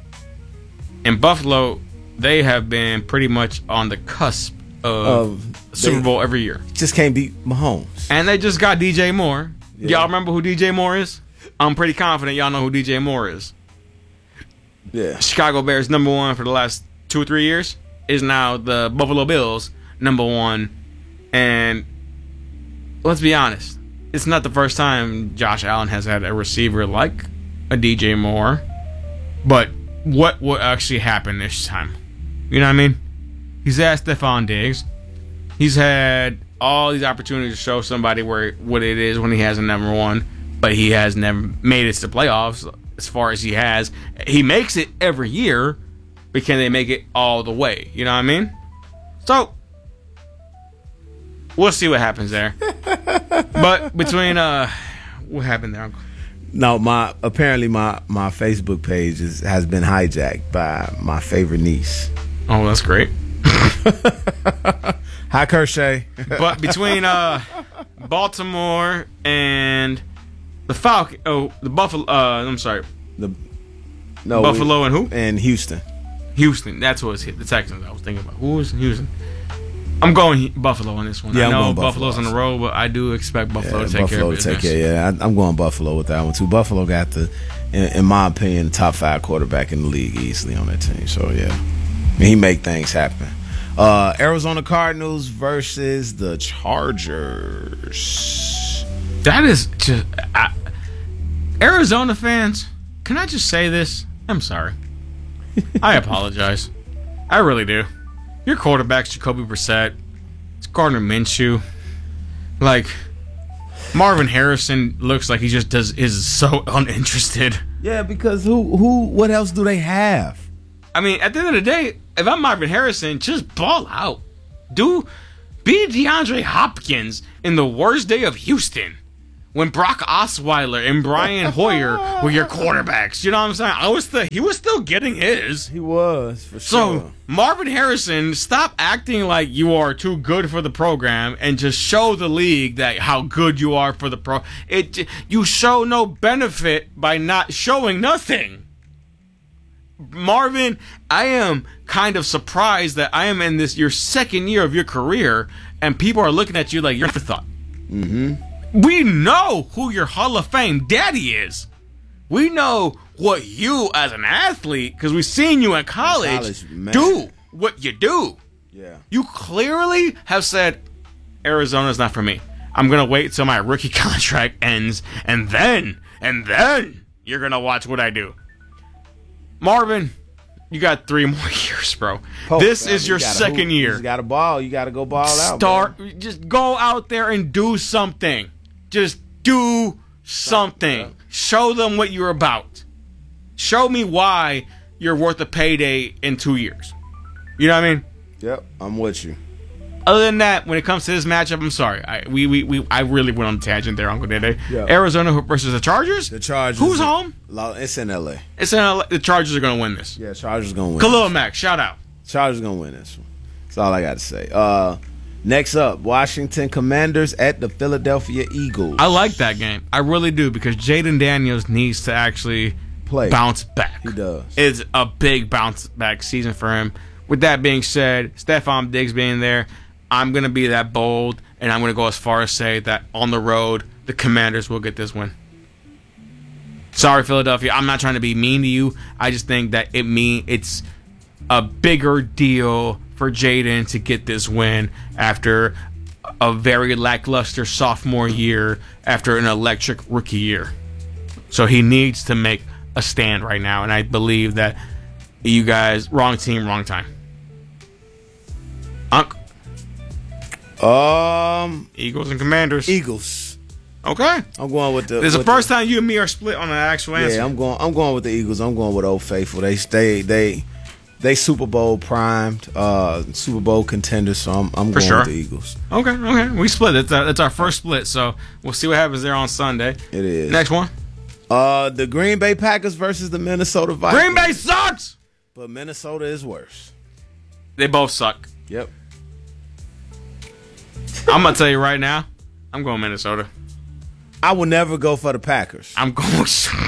In Buffalo, they have been pretty much on the cusp of uh, Super Bowl every year. Just can't beat Mahomes. And they just got D J Moore. Yeah. Y'all remember who D J Moore is? I'm pretty confident y'all know who D J Moore is. Yeah. Chicago Bears number one for the last two or three years is now the Buffalo Bills number one. And let's be honest, it's not the first time Josh Allen has had a receiver like a D J Moore. But what will actually happen this time? You know what I mean? He's had Stephon Diggs. He's had all these opportunities to show somebody where what it is when he has a number one. But he has never made it to playoffs as far as he has. He makes it every year, but can they make it all the way? You know what I mean? So, we'll see what happens there. But between, uh, what happened there, Uncle? No, my apparently my, my Facebook page is, has been hijacked by my favorite niece. Oh, that's great. Hi, Kershay. But between uh, Baltimore and the Falcon, oh, the Buffalo. Uh, I'm sorry, the no Buffalo we, and who? And Houston. Houston. That's what it's hit. The Texans. I was thinking about who was Houston. I'm going Buffalo on this one. Yeah, I know I'm going Buffalo's Buffalo. on the road, but I do expect Buffalo yeah, to take Buffalo care of to business. Take care, yeah, I, I'm going Buffalo with that one too. Buffalo got the, in, in my opinion, the top five quarterback in the league easily on that team. So yeah, and he make things happen. Uh, Arizona Cardinals versus the Chargers. That is just I, Arizona fans. Can I just say this? I'm sorry. I apologize. I really do. Your quarterback's Jacoby Brissett. It's Gardner Minshew. Like, Marvin Harrison looks like he just does is so uninterested. Yeah, because who who what else do they have? I mean, at the end of the day, if I'm Marvin Harrison, just ball out. Do be DeAndre Hopkins in the worst day of Houston. when Brock Osweiler and Brian Hoyer were your quarterbacks. You know what I'm saying? I was still, he was still getting his. He was, for So, sure. Marvin Harrison, stop acting like you are too good for the program and just show the league that how good you are for the pro. It you show no benefit by not showing nothing. Marvin, I am kind of surprised that I am in this your second year of your career and people are looking at you like you're afterthought. Mm-hmm. We know who your Hall of Fame daddy is. We know what you as an athlete, because we've seen you in college, college, man. do what you do. Yeah. You clearly have said, Arizona's not for me. I'm going to wait till my rookie contract ends, and then, and then you're going to watch what I do. Marvin, you got three more years, bro. Pope, this man, is your you gotta second hoop. year. You got to ball. You got to go ball out. Start, bro. just go out there and do something. Just do something. Yeah. Show them what you're about. Show me why you're worth a payday in two years. You know what I mean? Yep, I'm with you. Other than that, when it comes to this matchup, I'm sorry. I we we, we I really went on a tangent there, Uncle Dede. Yeah. Arizona versus the Chargers. The Chargers. Who's home? It's in L A. It's in L A. The Chargers are going to win this. Yeah, Chargers going to win. Khalil Mack, shout out. Chargers going to win this one. That's all I got to say. Uh, next up, Washington Commanders at the Philadelphia Eagles. I like that game. I really do because Jaden Daniels needs to actually Play. bounce back. He does. It's a big bounce back season for him. With that being said, Stephon Diggs being there, I'm going to be that bold, and I'm going to go as far as say that on the road, the Commanders will get this win. Sorry, Philadelphia. I'm not trying to be mean to you. I just think that it mean it's a bigger deal for Jaden to get this win after a very lackluster sophomore year, after an electric rookie year. So he needs to make a stand right now, and I believe that you guys, wrong team, wrong time. Unc, Um, Eagles and Commanders. Eagles. Okay. I'm going with the. This is the with first time you and me are split on an actual answer. Yeah, I'm going. I'm going with the Eagles. I'm going with Old Faithful. They stay. They they Super Bowl primed, uh, Super Bowl contenders. So I'm I'm For going sure. with the Eagles. Okay, okay. We split. It's our, it's our first split, so we'll see what happens there on Sunday. It is. Next one. Uh, the Green Bay Packers versus the Minnesota Vikings. Green Bay sucks! But Minnesota is worse. They both suck. Yep. I'm going to tell you right now, I'm going Minnesota. I will never go for the Packers. I'm going...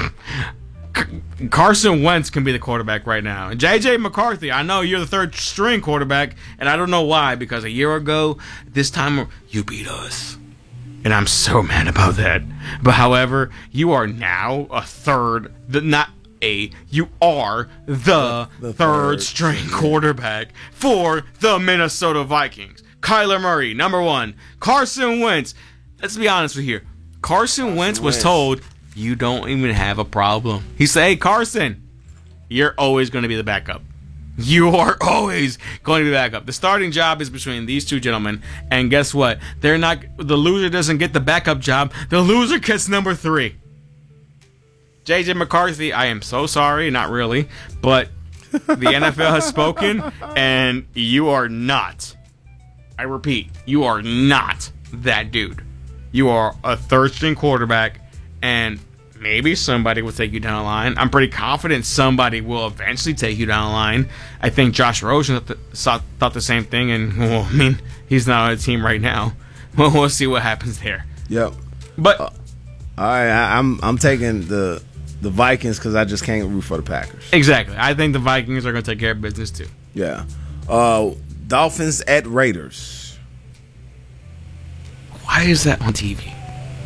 Carson Wentz can be the quarterback right now. And J J McCarthy, I know you're the third string quarterback, and I don't know why, because a year ago, this time, you beat us. And I'm so mad about that. But however, you are now a third, the, not a, you are the, The third, third. string quarterback for the Minnesota Vikings. Kyler Murray, number one. Carson Wentz. Let's be honest with you. Carson, Carson Wentz was Wentz. told, you don't even have a problem. He said, hey, Carson, you're always going to be the backup. You are always going to be back up. The starting job is between these two gentlemen, and guess what? They're not. The loser doesn't get the backup job. The loser gets number three. J J McCarthy, I am so sorry, not really, but the N F L has spoken, and you are not. I repeat, you are not that dude. You are a third string quarterback, and maybe somebody will take you down the line. I'm pretty confident somebody will eventually take you down the line. I think Josh Rosen thought the, saw, thought the same thing, and well, I mean, he's not on the team right now. Well, we'll see what happens there. Yep. But Uh, all right, I, I'm I'm taking the the Vikings because I just can't root for the Packers. exactly, I think the Vikings are going to take care of business too. Yeah. Uh, Dolphins at Raiders. Why is that on T V?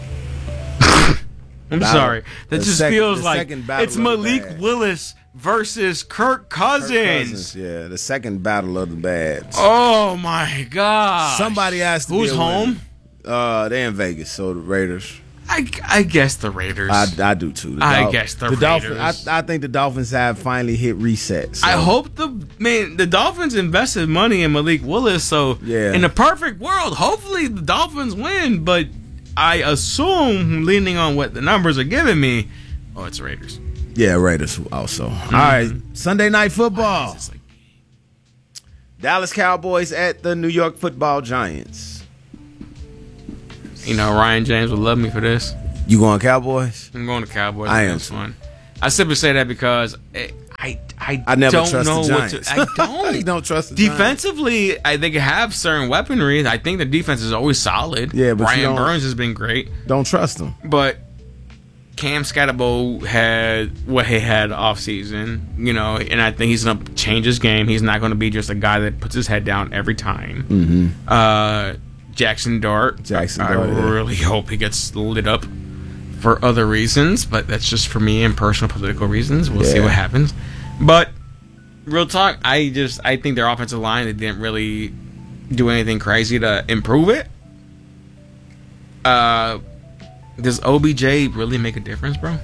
I'm Battle. sorry. That The just second- feels the like second battle it's of the Malik bad. Willis versus Kirk Cousins. Kirk Cousins, yeah, the second battle of the bads. Oh my God! Somebody has to Who's be a winner. home? Uh, they're in Vegas, so the Raiders. I, I guess the Raiders. I, I do too. The I Dol- guess the Dolphins. Raiders. I, I think the Dolphins have finally hit reset. So. I hope the man the Dolphins invested money in Malik Willis, so Yeah. in the perfect world, hopefully the Dolphins win. But I assume, leaning on what the numbers are giving me, oh, it's Raiders. Yeah, Raiders also. Mm-hmm. All right, Sunday Night Football. It's like, Dallas Cowboys at the New York Football Giants. you know, Ryan James would love me for this. You going Cowboys? I'm going to Cowboys. I am This one. I simply say that because I I, I, I never don't trust know the what to. Giants. I don't. You don't trust the Giants. Defensively, I think they have certain weaponry. I think the defense is always solid. Yeah, but you Brian don't- Burns has been great, Don't trust them. but Cam Scatterbo had what he had off season, you know, and I think he's going to change his game. He's not going to be just a guy that puts his head down every time. Mm-hmm. Uh, Jackson Dart. Jackson I, Dart, I yeah. really hope he gets lit up for other reasons, but that's just for me and personal political reasons. We'll see Yeah. what happens. But real talk, I just I think their offensive line, they didn't really do anything crazy to improve it. Uh, does O B J really make a difference, bro?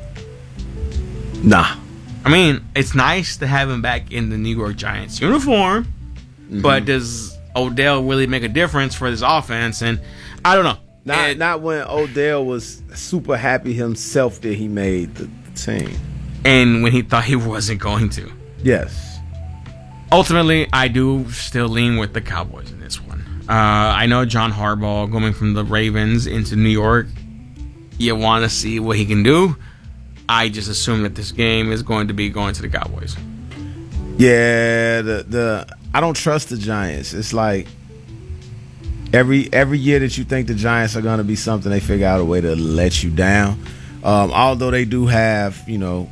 Nah. I mean, it's nice to have him back in the New York Giants uniform, Mm-hmm. but does Odell really make a difference for this offense? And I don't know. Not It- not when Odell was super happy himself that he made the, the team. and when he thought he wasn't going to. Yes. Ultimately, I do still lean with the Cowboys in this one. Uh, I know John Harbaugh going from the Ravens into New York. You want to see what he can do. I just assume that this game is going to be going to the Cowboys. Yeah, the the I don't trust the Giants. It's like every every year that you think the Giants are going to be something, they figure out a way to let you down. Um, although they do have, you know,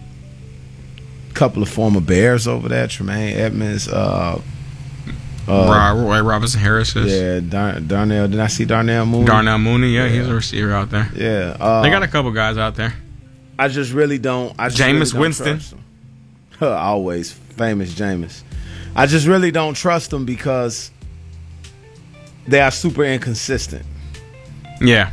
a couple of former Bears over there, Tremaine Edmonds, uh, uh, Roy Robinson Harris is. yeah, Dar- Darnell. Did I see Darnell Mooney? Darnell Mooney, yeah, Yeah. he's a receiver out there. Yeah, uh, They got a couple guys out there. I just really don't. I just Jameis really don't Winston. trust them. Always famous Jameis. I just really don't trust them because they are super inconsistent. Yeah.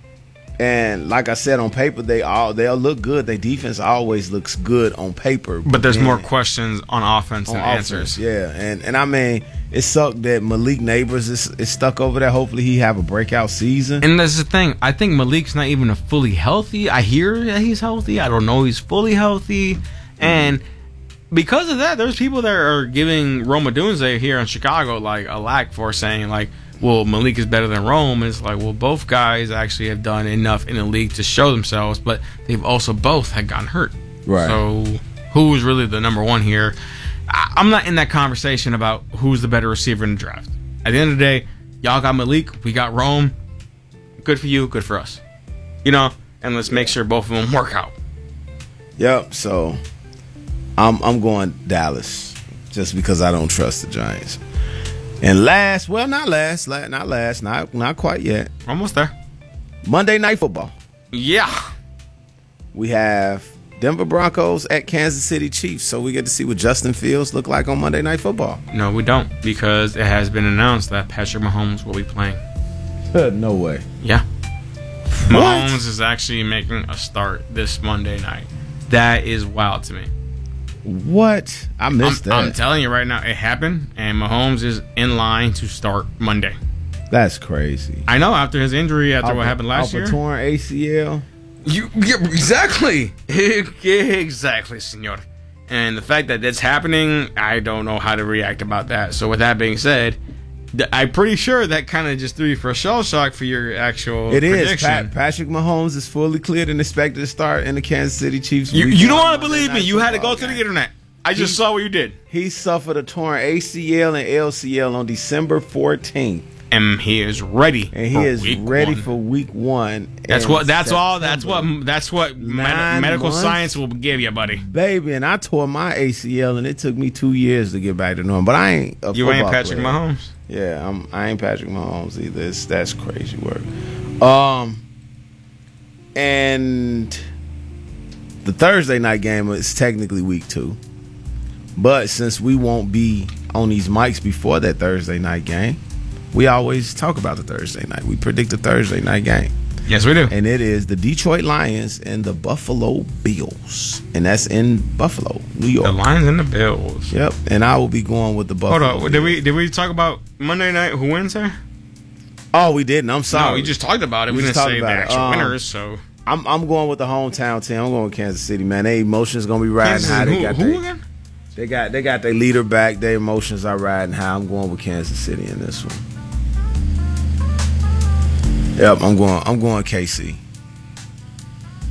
And like I said, on paper they all they'll look good. Their defense always looks good on paper. But there's more then questions on offense on than offense, answers. yeah. And and I mean, it sucked that Malik Neighbors is, is stuck over there. Hopefully he have a breakout season. And that's the thing. I think Malik's not even a fully healthy. I hear that he's healthy. I don't know he's fully healthy. And because of that, there's people that are giving Roma Dunze here in Chicago like a lack for saying like, well, Malik is better than Rome. And it's like, well, both guys actually have done enough in the league to show themselves, but they've also both had gotten hurt. Right. So who's really the number one here? I- I'm not in that conversation about who's the better receiver in the draft. At the end of the day, y'all got Malik, we got Rome. Good for you, good for us. You know, and let's make sure both of them work out. Yep. So I'm I'm going Dallas just because I don't trust the Giants. And last, well, not last, la- not last, not not quite yet. Almost there. Monday Night Football. Yeah. We have Denver Broncos at Kansas City Chiefs. So we get to see what Justin Fields look like on Monday Night Football. No, we don't, because it has been announced that Patrick Mahomes will be playing. No way. Yeah. What? Mahomes is actually making a start this Monday night. That is wild to me. What? I I'm, missed that. I'm telling you right now, it happened, and Mahomes is in line to start Monday. That's crazy. I know, after his injury, after Off what a- happened last off a year. torn A C L. You yeah, exactly, exactly, senor. And the fact that that's happening, I don't know how to react about that. So with that being said, th- I'm pretty sure that kind of just threw you for a shell shock for your actual It is. prediction. Pat, Patrick Mahomes is fully cleared and expected to start in the Kansas City Chiefs. you week you don't one want to Monday believe me. Night You had to go Football to the game. internet. I just He- saw what you did, He suffered a torn A C L and L C L on December fourteenth, and he is ready. and he for is week ready one. for week one. That's in what. That's all. That's September. what. That's what med- Nine medical months? science will give you, buddy. Baby, and I tore my A C L, and it took me two years to get back to normal. But I ain't a You ain't football Patrick player. Mahomes. Yeah, I'm. I ain't Patrick Mahomes either. It's, that's crazy work. Um, and the Thursday night game is technically week two, but since we won't be on these mics before that Thursday night game, we always talk about the Thursday night. We predict the Thursday night game. Yes, we do. And it is the Detroit Lions and the Buffalo Bills. And that's in Buffalo, New York. The Lions and the Bills. Yep. And I will be going with the Hold Buffalo on. Did we did we talk about Monday night? Who wins here? Oh, we didn't. I'm sorry. No, we just talked about it. We, We didn't just say talked the about it. actual Um, winners. So I'm I'm going with the hometown team. I'm going with Kansas City, man. Their emotions gonna be riding Kansas high. City, They who, got who they, again? they got they got their leader back. Their emotions are riding high. I'm going with Kansas City in this one. Yep, I'm going I'm going K C.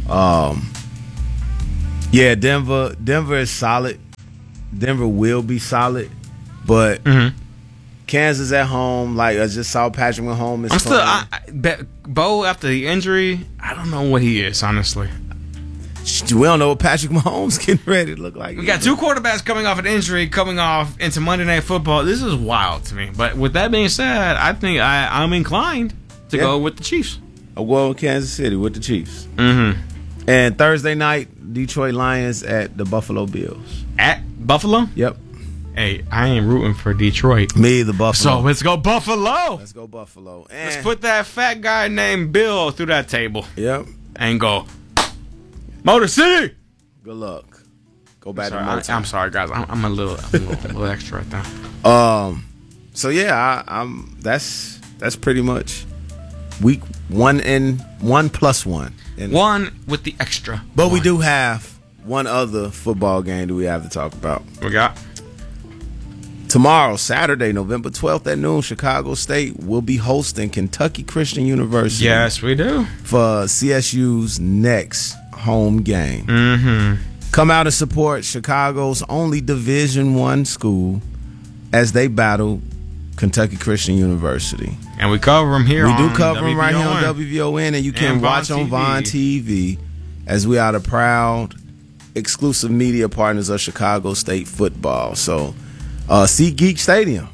Um, yeah, Denver. Denver is solid. Denver will be solid, but Mm-hmm. Kansas at home. Like I just saw Patrick Mahomes. I'm still I, I, Be- Bo after the injury. I don't know what he is, honestly. We don't know what Patrick Mahomes getting ready to look like. We got two quarterbacks coming off an injury, coming off into Monday Night Football. This is wild to me. But with that being said, I think I, I'm inclined to Yeah. go with the Chiefs. A well in Kansas City with the Chiefs. Mm-hmm. And Thursday night, Detroit Lions at the Buffalo Bills. At Buffalo? Yep. Hey, I ain't rooting for Detroit. Me, the Buffalo. So let's go Buffalo. Let's go Buffalo. And Let's put that fat guy named Bill through that table Yep. and go Motor City. Good luck. Go back Sorry, to I, Motown. I'm sorry, guys. I'm, I'm a little, I'm a little, a little extra right now. Um. So yeah, I, I'm. That's that's pretty much week one and one plus one. And, One with the extra. but we one. do have one other football game that we have to talk about. We got. Tomorrow, Saturday, November twelfth at noon, Chicago State will be hosting Kentucky Christian University Yes, we do. for C S U's next home game. Mm-hmm. Come out and support Chicago's only Division One school as they battle Kentucky Christian University. And we cover them here. We do on cover them right here on W V O N. W V O N, and you can And Vaughn watch on T V. Vaughn T V as we are the proud exclusive media partners of Chicago State football. So, uh, SeatGeek Stadium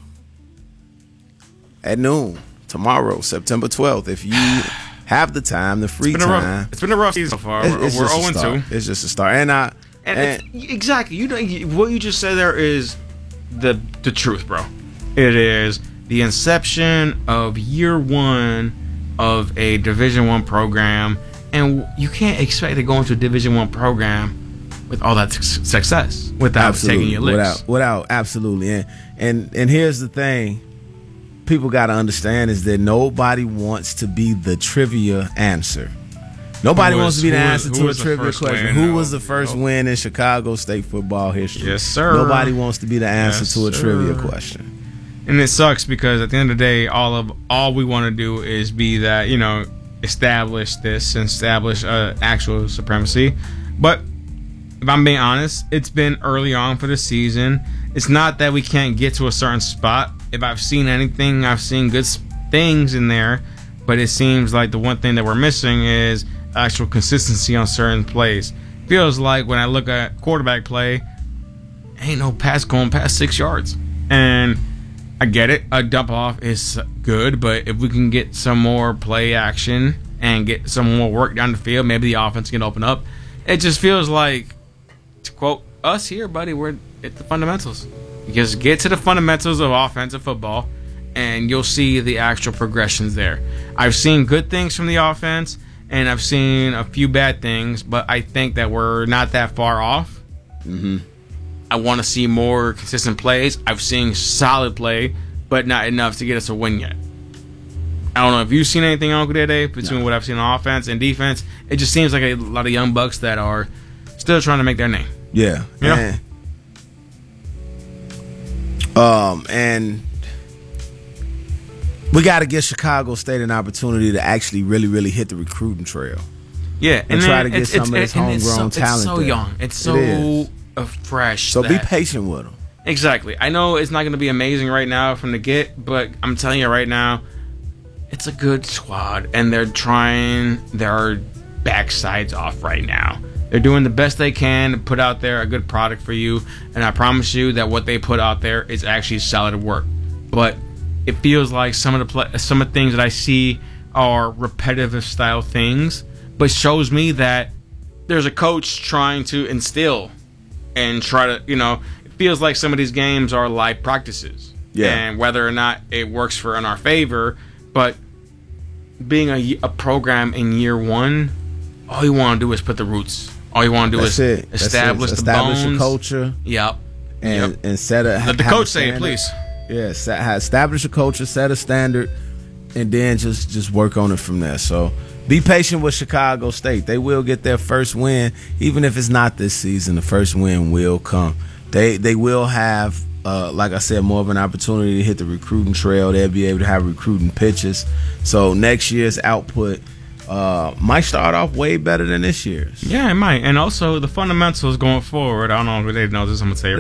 at noon tomorrow, September twelfth. If you have the time, the free It's been, a time, rough, it's been a rough season so far. it's, We're, it's we're just a oh and start. two. It's just a start, and I And, and, it's, exactly, you know what you just said there is the the truth, bro. It is the inception of year one of a Division One program, and you can't expect to go into a Division One program with all that su- success without absolutely, taking your licks. without without absolutely, and and and here's the thing. People got to understand is that nobody wants to be the trivia answer. Nobody Who wants was- to be the who was- answer who to a was the trivia first question. win? Who No, was the first no. win in Chicago State football history? Yes, sir. Nobody wants to be the answer Yes, to a trivia sir. question. And it sucks because at the end of the day, all of all we want to do is be that, you know, establish this and establish uh, actual supremacy. But if I'm being honest, it's been early on for the season. It's not that we can't get to a certain spot. If I've seen anything, I've seen good s- things in there. But it seems like the one thing that we're missing is actual consistency on certain plays. Feels like when I look at quarterback play, ain't no pass going past six yards. And I get it. A dump off is good, but if we can get some more play action and get some more work down the field, maybe the offense can open up. It just feels like, to quote us here, buddy, we're at the fundamentals. Just get to the fundamentals of offensive football, and you'll see the actual progressions there. I've seen good things from the offense, and I've seen a few bad things, but I think that we're not that far off. Mm-hmm. I want to see more consistent plays. I've seen solid play, but not enough to get us a win yet. I don't know if you've seen anything, Uncle Dede, between No. what I've seen on offense and defense. It just seems like a lot of young bucks that are still trying to make their name. Yeah. Yeah. And, um, and we got to give Chicago State an opportunity to actually really, really hit the recruiting trail. Yeah, And try then to get it's- some it's- of this and it's homegrown so, talent It's so there. young. It's It so is. uh, fresh. So be that- patient with them. Exactly. I know it's not going to be amazing right now from the get, but I'm telling you right now, it's a good squad, and they're trying their backsides off right now. They're doing the best they can to put out there a good product for you, and I promise you that what they put out there is actually solid work. But it feels like some of the pla some of the things that I see are repetitive style things, but shows me that there's a coach trying to instill and try to, you know, it feels like some of these games are live practices. Yeah. And whether or not it works for in our favor, but being a, a program in year one, all you want to do is put the roots. All you want to do That's is it. That's establish it. the Establish bones. a culture Yep. and Yep. and set a Let the have a coach say it, standard. please. Yeah, set, ha- establish a culture, set a standard, and then just just work on it from there. So be patient with Chicago State. They will get their first win, even if it's not this season. The first win will come. They they will have, uh, like I said, more of an opportunity to hit the recruiting trail. They'll be able to have recruiting pitches. So next year's output uh, might start off way better than this year's. Yeah, it might. And also the fundamentals going forward. I don't know if they know this. I'm gonna say